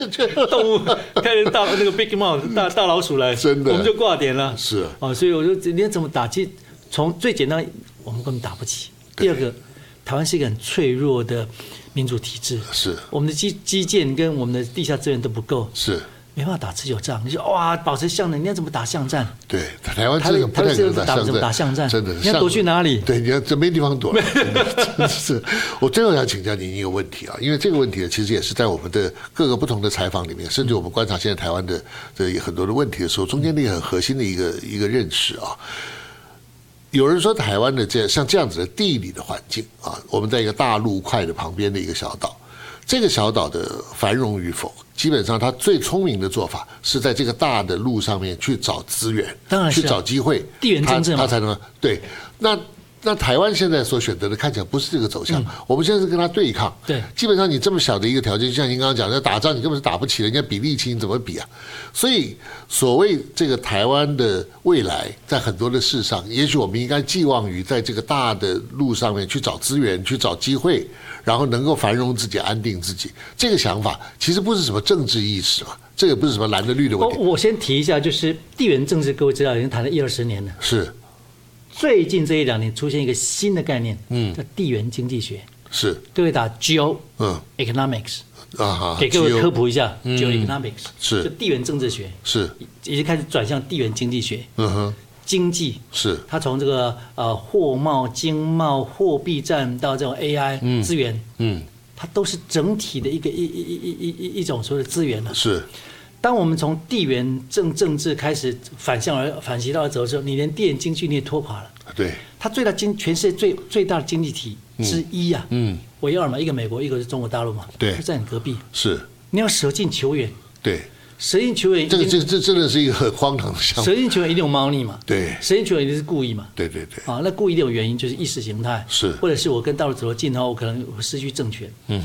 动物开始大那个 Big Mouth 大老鼠来， 真的我们就挂点了。 是啊，所以我就你怎么打？其实从最简单，我们根本打不起。第二个，台湾是一个很脆弱的民主体制， 是我们的基建跟我们的地下资源都不够， 是。 没办法打持久战，你说哇，保持象征，你要怎么打巷战？ 对，台湾这个不太可能怎么打巷战？ 真的， 你要躲去哪里？ 对，你要这没地方躲。真的是，我最后想请教您一个问题啊，因为这个问题呢，其实也是在我们的各个不同的采访里面，甚至我们观察现在台湾的很多的问题的时候，中间的一个很核心的一个认识啊。有人说台湾的像这样子的地理的环境啊，我们在一个大陆块的旁边的一个小岛。这个小岛的繁荣与否，基本上他最聪明的做法是在这个大的路上面去找资源， 当然是去找机会， 地缘政治嘛， 他才能对。那台湾现在所选择的看起来不是这个走向，我们现在是跟他对抗。 对， 基本上你这么小的一个条件，就像您刚刚讲的，打仗你根本是打不起人家比力气，你怎么比啊？所以所谓这个台湾的未来，在很多的事上，也许我们应该寄望于在这个大的路上面去找资源，去找机会，然后能够繁荣自己、安定自己。这个想法其实不是什么政治意识嘛，这也不是什么蓝的绿的问题。 我先提一下，就是地缘政治，各位知道已经谈了10-20年了。 是。 最近这1-2年出现一个新的概念，叫地缘经济学。 是。 各位打 Geo，economics，给各位科普一下 ，Geoeconomics 是就地缘政治学， 是已经开始转向地缘经济学。经济是它从这个货贸、经贸、货币战到这种 AI 资源，它都是整体的一种所谓的资源了。 是。当我们从地缘政治开始反其道而走的时候，你连地缘经济你也拖垮了。 对， 它全世界最大的经济体之一啊，唯二嘛，一个美国，一个是中国大陆嘛， 对， 就在你隔壁。 是， 你要舍近求远。 对， 舍近求远， 这真的是一个很荒唐的想法。 舍近求远一定有猫腻嘛？ 对， 舍近求远一定是故意嘛？ 对。 啊，那故意的有原因就是意识形态， 是， 或者是我跟大陆走得近的话，我可能会失去政权。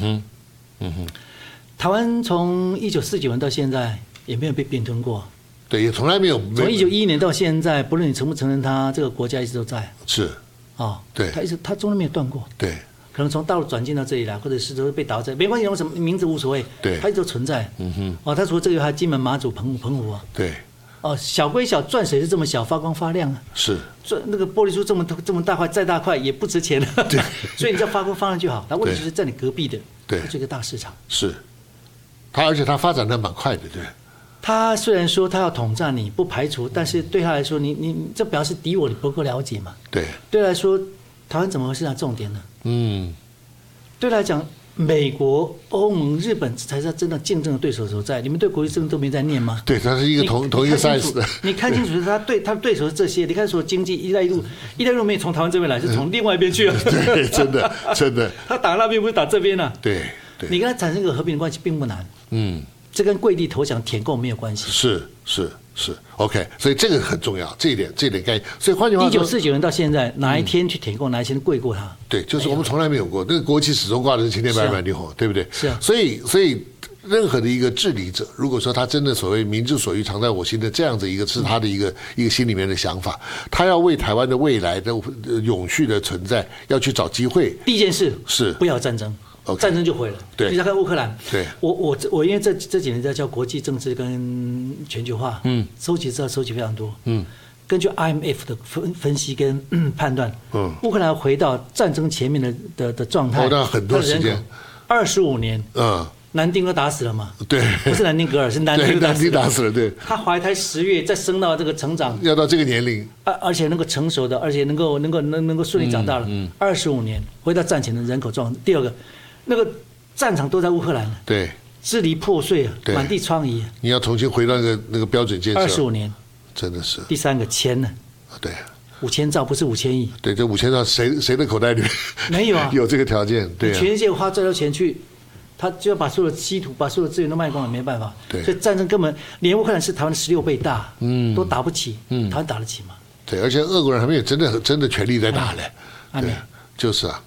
台湾从1949年到现在也没有被并吞过， 对，也从来没有。 从1911年到现在，不论你承不承认它，这个国家一直都在。 是，对， 它从来没有断过。 对， 可能从大陆转进到这里来，或者是都被打在，没关系，用什么名字无所谓。 对， 它一直都存在。它除了这个还有金门、马祖、澎湖啊。 对。 小归小，钻石是这么小，发光发亮啊。 是。 那个玻璃珠这么大块，再大块也不值钱了。对。所以你只要发光发亮就好。那问题就是在你隔壁的， 对， 这个大市场。 是。而且它发展的蛮快的，对。 他虽然说他要统战你，不排除，但是对他来说，你这表示敌我，你不够了解嘛？ 对。 对他来说，台湾怎么会是他重点呢？对他来讲，美国、欧盟、日本才是他真的竞争的对手所在。你们对国际政治都没在念吗？ 对，它是一个同一个 size 的。 你看清楚，他的对手是这些。你看说经济“一带一路”没有从台湾这边来，是从另外一边去了。 对，真的。 他打那边不是打这边啊？ 对。 你跟他产生一个和平的关系并不难。这跟跪地投降舔共没有关系。是 ，OK， 所以这个很重要，这一点该。所以换句话说 ，1949年到现在，哪一天去舔共，哪一天跪过他？ 对，就是我们从来没有过，那个国旗始终挂的是青天白日满地红，对不对？ 是啊。 所以任何的一个治理者，如果说他真的所谓民之所欲，常在我心的这样子一个是他的一个心里面的想法，他要为台湾的未来的永续的存在要去找机会。 第一件事是不要战争。战争就毁了。 对， 你再看乌克兰。 对， 我因为这几年在教国际政治跟全球化，收集资料收集非常多。根据 IMF 的分析跟判断，乌克兰回到战争前面的状态， 那很多时间 ，25年。南丁格打死了嘛？ 对， 不是南丁格尔，是南丁打死了。对， 他怀胎10月，再升到这个成长， 要到这个年龄， 而且能够成熟的，而且能够顺利长大了。25年回到战前的人口状态。第二个。那个战场都在乌克兰， 对， 支离破碎，满地疮痍。 你要重新回到那个标准建设 ，25年， 真的是。 第三个钱呢？ 对 ，5000兆不是5000亿。 对，这5000兆谁的口袋里没有啊？ 有这个条件，对。 全世界花再多钱去，他就要把所有的稀土、把所有的资源都卖光了，没办法。 对， 所以战争根本连乌克兰是台湾的16倍大，都打不起。台湾打得起吗？ 对，而且俄国人还没有真的全力在打嘞。对，就是啊。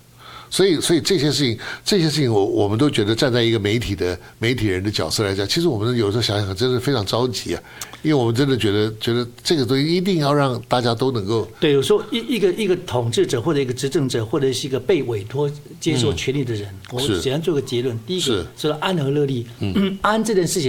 所以这些事情我们都觉得站在一个媒体人的角色来讲，其实我们有时候想想真的非常着急啊，因为我们真的觉得这个东西一定要让大家都能够对，有时候一个统治者或者一个执政者或者是一个被委托接受权力的人，我简单做个结论，第一个说安和乐利，安这件事情。